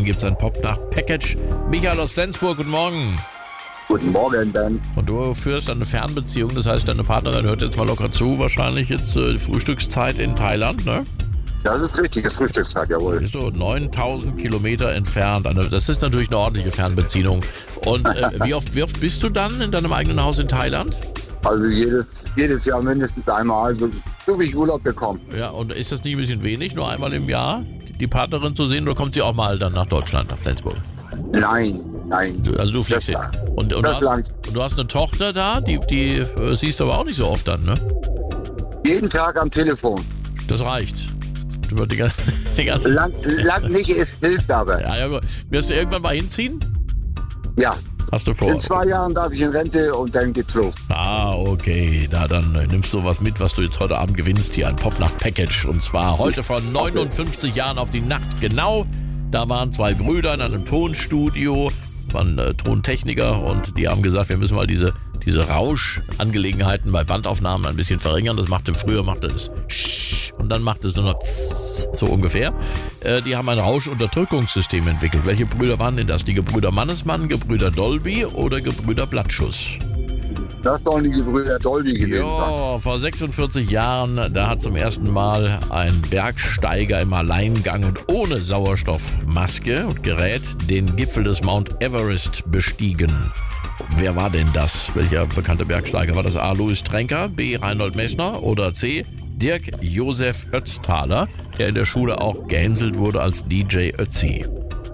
dann gibt es ein Popnacht-Package. Michael aus Flensburg, guten Morgen. Guten Morgen, Ben. Und du führst eine Fernbeziehung, das heißt, deine Partnerin hört jetzt mal locker zu, wahrscheinlich jetzt die Frühstückszeit in Thailand, ne? Das ist richtig, das Frühstückstag, jawohl. Bist du 9000 Kilometer entfernt. Das ist natürlich eine ordentliche Fernbeziehung. Und wie oft bist du dann in deinem eigenen Haus in Thailand? Also jedes Jahr mindestens einmal, so wie ich Urlaub bekomme. Ja, und ist das nicht ein bisschen wenig, nur einmal im Jahr, die Partnerin zu sehen, oder kommt sie auch mal dann nach Deutschland, nach Flensburg? Nein. Also du fliegst hin. Und du hast eine Tochter da, die siehst du aber auch nicht so oft dann, ne? Jeden Tag am Telefon. Das reicht. Die ganze Lang nicht, es hilft aber. Ja, gut. Wirst du irgendwann mal hinziehen? Ja. Hast du vor? In 2 Jahren darf ich in Rente und dann geht's los. Ah, okay. Dann nimmst du was mit, was du jetzt heute Abend gewinnst. Hier ein Popnacht-Package. Und zwar heute vor 59 Jahren auf die Nacht genau. Da waren 2 Brüder in einem Tonstudio, waren Tontechniker, und die haben gesagt, wir müssen mal diese Rauschangelegenheiten bei Bandaufnahmen ein bisschen verringern. Früher machte es und dann machte es nur noch so ungefähr. Die haben ein Rauschunterdrückungssystem entwickelt. Welche Brüder waren denn das? Die Gebrüder Mannesmann, Gebrüder Dolby oder Gebrüder Blattschuss? Das sollen die Gebrüder Dolby gewesen sein. Ja, vor 46 Jahren, da hat zum ersten Mal ein Bergsteiger im Alleingang und ohne Sauerstoffmaske und Gerät den Gipfel des Mount Everest bestiegen. Wer war denn das? Welcher bekannte Bergsteiger? War das A. Louis Trenker, B. Reinhold Messner oder C. Dirk Josef Ötztaler, der in der Schule auch gehänselt wurde als DJ Ötzi?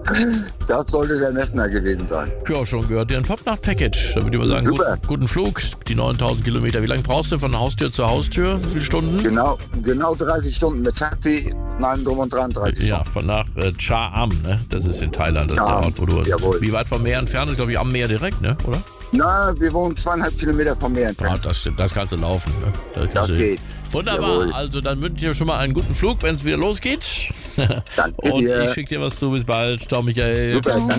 Das sollte der Messner gewesen sein. Ja, schon gehört dir ein Popnacht-Package. Da würde ich mal sagen, guten Flug, die 9000 Kilometer. Wie lange brauchst du von Haustür zu Haustür? Wie viele Stunden? Genau 30 Stunden mit Taxi, nein, drum und dran 30 Stunden. Ja, von nach Cha Am, ne? Das ist in Thailand, das ist der Ort, wo du... Jawohl. Wie weit vom Meer entfernt ist, glaube ich, am Meer direkt, ne? Oder? Na, wir wohnen 2,5 Kilometer vom Meer entfernt. Ah, das stimmt, das kannst du laufen, ne? Das geht. Wunderbar, jawohl. Also dann wünsche ich dir schon mal einen guten Flug, wenn es wieder losgeht. Danke und dir. Ich schicke dir was zu, bis bald. Ciao, Michael. Super, danke.